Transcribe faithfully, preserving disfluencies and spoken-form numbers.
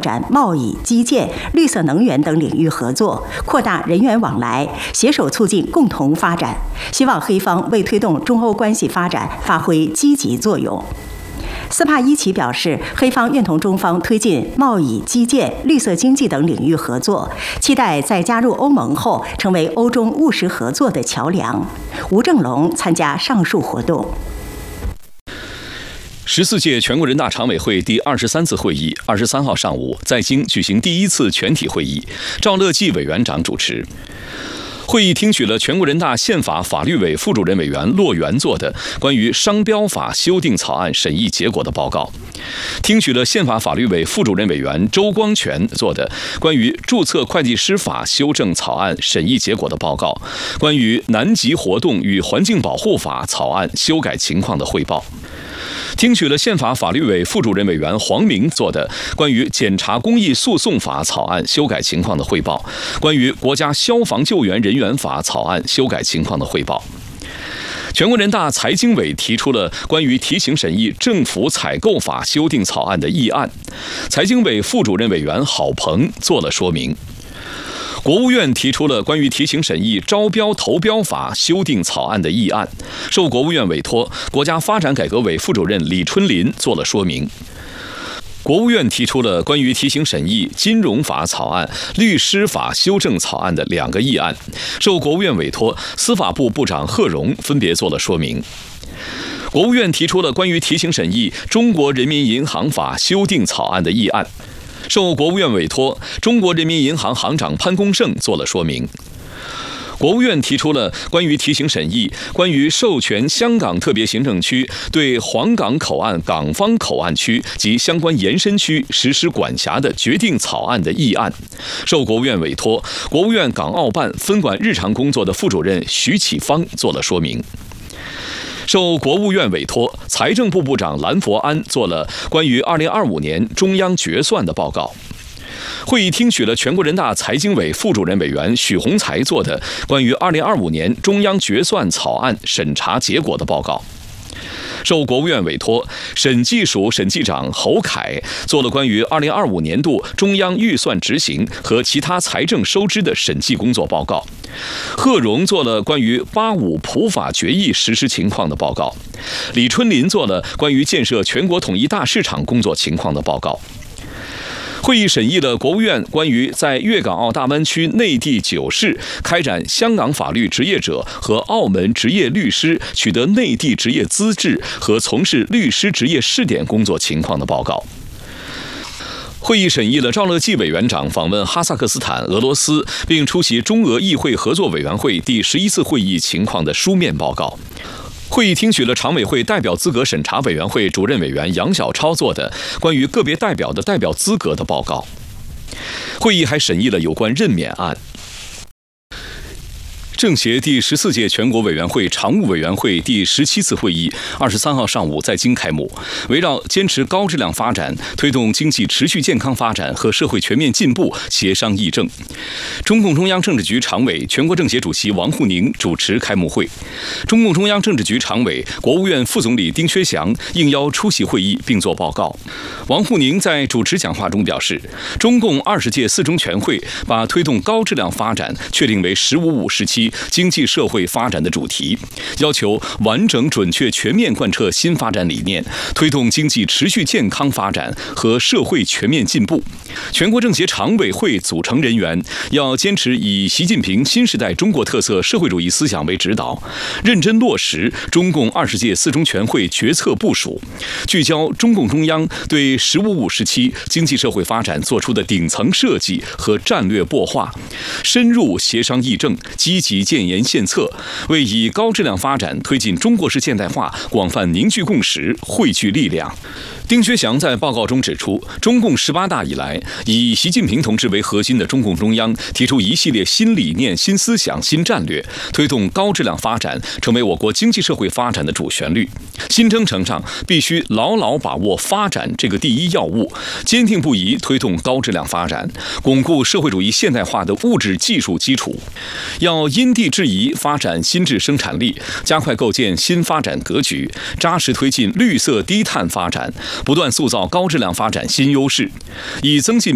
展贸易、基建、绿色能源等领域合作，扩大人员往来，携手促进共同发展。希望黑方为推动中欧关系发展发挥积极作用。斯帕伊奇表示，黑方愿同中方推进贸易、基建、绿色经济等领域合作，期待在加入欧盟后成为欧中务实合作的桥梁。吴正龙参加上述活动。 十四届全国人大常委会第二十三次会议二十三号上午在京举行第一次全体会议，赵乐际委员长主持。会议听取了全国人大宪法法律委副主任委员骆元做的关于商标法修订草案审议结果的报告，听取了宪法法律委副主任委员周光全做的关于注册会计师法修正草案审议结果的报告，关于南极活动与环境保护法草案修改情况的汇报。听取了宪法法律委副主任委员黄明做的关于检察公益诉讼法草案修改情况的汇报，关于国家消防救援人员法草案修改情况的汇报。全国人大财经委提出了关于提请审议政府采购法修订草案的议案，财经委副主任委员郝鹏做了说明。国务院提出了关于提请审议招标投标法修订草案的议案，受国务院委托，国家发展改革委副主任李春林做了说明。国务院提出了关于提请审议金融法草案、律师法修正草案的两个议案，受国务院委托，司法部部长贺荣分别做了说明。国务院提出了关于提请审议中国人民银行法修订草案的议案，受国务院委托，中国人民银行行长潘功胜做了说明。国务院提出了关于提请审议关于授权香港特别行政区对黄港口岸港方口岸区及相关延伸区实施管辖的决定草案的议案，受国务院委托，国务院港澳办分管日常工作的副主任徐启芳做了说明。受国务院委托，财政部部长蓝佛安做了关于二零二五年中央决算的报告。会议听取了全国人大财经委副主任委员许宏才做的关于二零二五年中央决算草案审查结果的报告。受国务院委托，审计署审计长侯凯做了关于二零二五年度中央预算执行和其他财政收支的审计工作报告。贺荣做了关于八五普法决议实施情况的报告。李春林做了关于建设全国统一大市场工作情况的报告。会议审议了国务院关于在粤港澳大湾区内地九市开展香港法律职业者和澳门职业律师取得内地职业资质和从事律师职业试点工作情况的报告。会议审议了赵乐际委员长访问哈萨克斯坦、俄罗斯，并出席中俄议会合作委员会第十一次会议情况的书面报告。会议听取了常委会代表资格审查委员会主任委员杨晓超做的关于个别代表的代表资格的报告。会议还审议了有关任免案。政协第十四届全国委员会常务委员会第十七次会议二十三号上午在京开幕，围绕坚持高质量发展、推动经济持续健康发展和社会全面进步协商议政。中共中央政治局常委、全国政协主席王沪宁主持开幕会。中共中央政治局常委、国务院副总理丁薛祥应邀出席会议并作报告。王沪宁在主持讲话中表示，中共二十届四中全会把推动高质量发展确定为“十五五”时期经济社会发展的主题，要求完整、准确、全面贯彻新发展理念，推动经济持续健康发展和社会全面进步。全国政协常委会组成人员要坚持以习近平新时代中国特色社会主义思想为指导，认真落实中共二十届四中全会决策部署，聚焦中共中央对“十五五”时期经济社会发展作出的顶层设计和战略擘画，深入协商议政，积极建言献策，为以高质量发展推进中国式现代化广泛凝聚共识、汇聚力量。丁薛祥在报告中指出，中共十八大以来，以习近平同志为核心的中共中央提出一系列新理念、新思想、新战略，推动高质量发展成为我国经济社会发展的主旋律。新征程上必须牢牢把握发展这个第一要务，坚定不移推动高质量发展，巩固社会主义现代化的物质技术基础。要因地制宜发展新质生产力，加快构建新发展格局，扎实推进绿色低碳发展，不断塑造高质量发展新优势，以增进